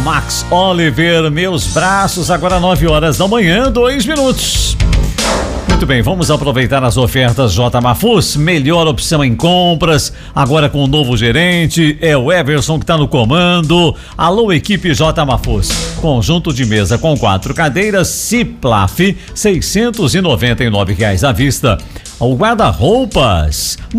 Max Oliver, Meus Braços, agora 9 horas da manhã, 2 minutos. Muito bem, vamos aproveitar as ofertas J Mafus, melhor opção em compras, agora com o novo gerente, é o Everson que está no comando. Alô, equipe J Mafus, conjunto de mesa com 4 cadeiras, Ciplaf, R$ 699 à vista. O guarda-roupas